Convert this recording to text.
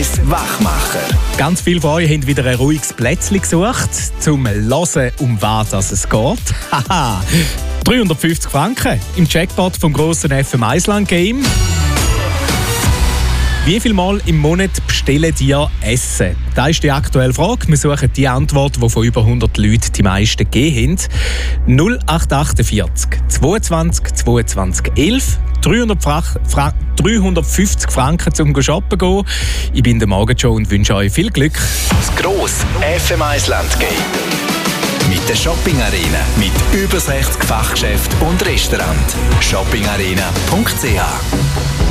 1 Wachmacher. Ganz viele von euch haben wieder ein ruhiges Plätzchen gesucht, zum Hören, um was es geht. Haha, 350 Franken im Jackpot vom grossen FM Island Game. Wie viel Mal im Monat bestellen ihr Essen? Das ist die aktuelle Frage. Wir suchen die Antwort, die von über 100 Leuten die meisten gegeben haben. 0848 22 22 11 350 Franken zum Shoppen gehen. Ich bin der Morgenshow und wünsche euch viel Glück. Das grosse FM Island Game. Mit der Shopping Arena. Mit über 60 Fachgeschäften und Restaurants. shoppingarena.ch